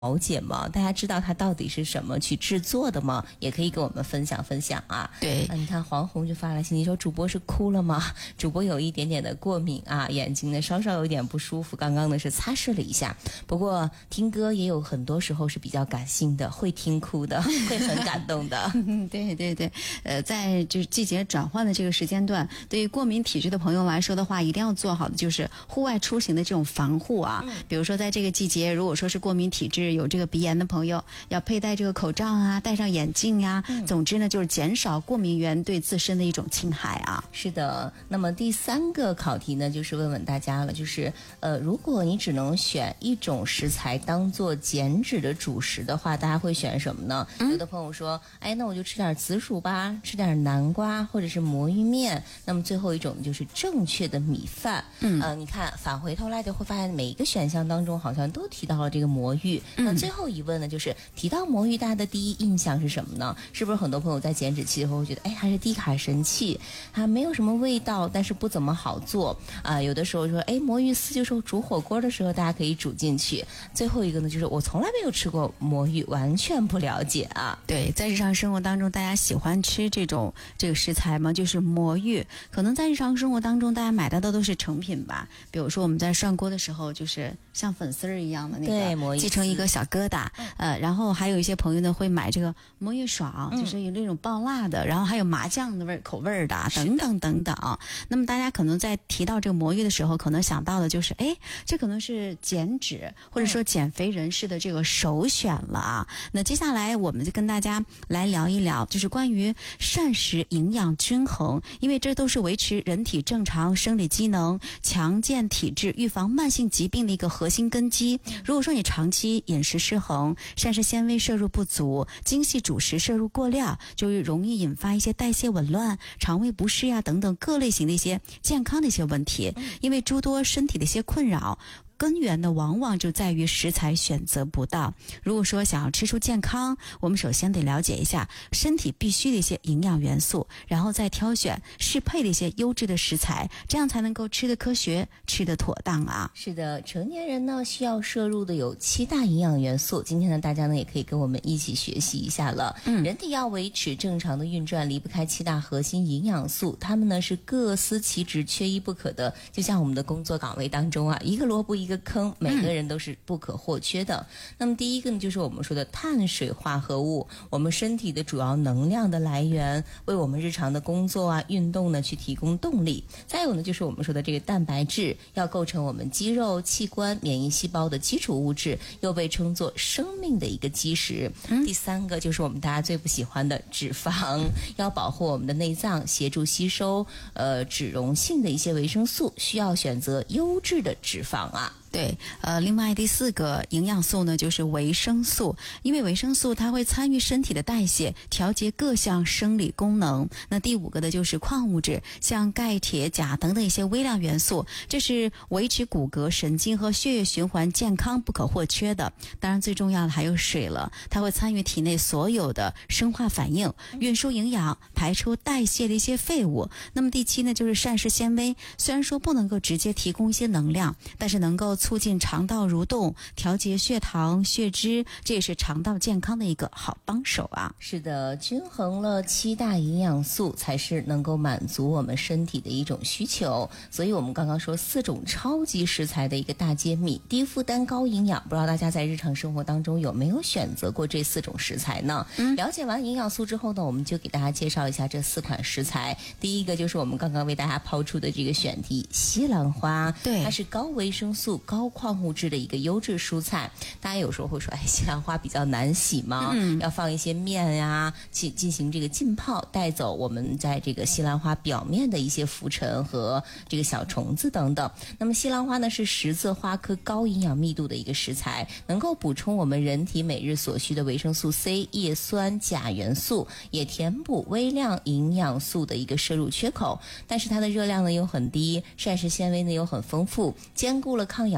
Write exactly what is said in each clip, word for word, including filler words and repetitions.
了解吗？大家知道它到底是什么去制作的吗？也可以跟我们分享分享啊。 对， 啊、你看黄红就发来信息说，主播是哭了吗？主播有一点点的过敏啊，眼睛呢稍稍有点不舒服，刚刚呢是擦拭了一下。不过听歌也有很多时候是比较感性的，会听哭的，会很感动的。 对对对，呃，在就是季节转换的这个时间段，对于过敏体质的朋友来说的话，一定要做好的就是户外出行的这种防护啊。嗯、比如说在这个季节，如果说是过敏体质，有这个鼻炎的朋友，要佩戴这个口罩啊，戴上眼镜呀、啊。嗯、总之呢，就是减少过敏源对自身的一种侵害啊。 是的，那么第三个考题呢，就是问问大家了，就是呃，如果你只能选一种食材当做减脂的主食的话，大家会选什么呢？嗯、有的朋友说，哎，那我就吃点紫薯吧，吃点南瓜，或者是魔芋面。那么最后一种就是正确的米饭。嗯，呃，你看返回头来就会发现每一个选项当中好像都提到了这个魔芋。嗯、那最后一问呢，就是提到魔芋，大家的第一印象是什么呢？是不是很多朋友在减脂期的时候会觉得，哎，还是低卡神器，还没有什么味道，但是不怎么好做啊、呃？有的时候说，哎，魔芋丝就是煮火锅的时候大家可以煮进去。最后一个呢，就是我从来没有吃过魔芋，完全不了解啊。 对，在日常生活当中，大家喜欢吃这种这个食材吗？就是魔芋，可能在日常生活当中，大家买到的都是成品吧。比如说我们在涮锅的时候，就是像粉丝儿一样的那个，系成一个小疙瘩。呃，然后还有一些朋友呢会买这个魔芋爽，嗯、就是有那种爆辣的，然后还有麻酱的味口味儿的，等等等等。那么大家可能在提到这个魔芋的时候，可能想到的就是，哎，这可能是减脂或者说减肥人士的这个首选了啊。那接下来我们就跟大家来聊一聊，就是关于膳食营养均衡，因为这都是维持人体正常生理机能、强健体质、预防慢性疾病的一个核心根基。如果说你长期饮食失衡，膳食纤维摄入不足，精细主食摄入过量，就容易引发一些代谢紊乱、肠胃不适呀等等各类型的一些健康的一些问题。因为诸多身体的一些困扰，根源呢往往就在于食材选择不当。如果说想要吃出健康，我们首先得了解一下身体必须的一些营养元素，然后再挑选适配的一些优质的食材，这样才能够吃得科学，吃得妥当啊。 是的，成年人呢需要摄入的有七大营养元素，今天呢大家呢也可以跟我们一起学习一下了。嗯，人体要维持正常的运转，离不开七大核心营养素，它们呢是各司其职，缺一不可的。就像我们的工作岗位当中啊，一个萝卜一个坑，每个人都是不可或缺的。嗯、那么第一个呢，就是我们说的碳水化合物，我们身体的主要能量的来源，为我们日常的工作啊、运动呢去提供动力。再有呢，就是我们说的这个蛋白质，要构成我们肌肉、器官、免疫细胞的基础物质，又被称作生命的一个基石。嗯、第三个就是我们大家最不喜欢的脂肪，要保护我们的内脏，协助吸收呃脂溶性的一些维生素，需要选择优质的脂肪啊。 对，呃，另外第四个营养素呢，就是维生素，因为维生素它会参与身体的代谢，调节各项生理功能。那第五个呢，就是矿物质，像钙、铁、钾等等一些微量元素，这是维持骨骼、神经和血液循环健康不可或缺的。当然，最重要的还有水了，它会参与体内所有的生化反应，运输营养，排出代谢的一些废物。那么第七呢，就是膳食纤维，虽然说不能够直接提供一些能量，但是能够促进肠道蠕动，调节血糖、血脂，这也是肠道健康的一个好帮手啊。 是的，均衡了七大营养素，才是能够满足我们身体的一种需求。所以我们刚刚说四种超级食材的一个大揭秘，低负担高营养，不知道大家在日常生活当中有没有选择过这四种食材呢？嗯、了解完营养素之后呢，我们就给大家介绍一下这四款食材。第一个就是我们刚刚为大家抛出的这个选题，西兰花。对，它是高维生素、高矿物质的一个优质蔬菜。大家有时候会说，哎，西兰花比较难洗嘛，嗯、要放一些面呀，去进行这个浸泡，带走我们在这个西兰花表面的一些浮尘和这个小虫子等等。那么西兰花呢，是十字花科高营养密度的一个食材，能够补充我们人体每日所需的维生素 C、叶酸、钾元素，也填补微量营养素的一个摄入缺口。但是它的热量呢又很低，膳食纤维呢又很丰富，兼顾了抗氧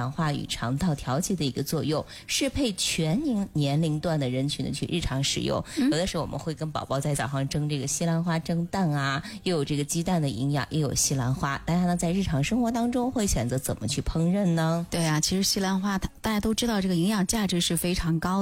氧化与肠道调节的一个作用，适配全年年龄段的人群的去日常使用。嗯、有的时候我们会跟宝宝在早上蒸这个西兰花蒸蛋啊，又有这个鸡蛋的营养，又有西兰花，大家呢在日常生活当中会选择怎么去烹饪呢？ 对啊，其实西兰花大家都知道这个营养价值是非常高的。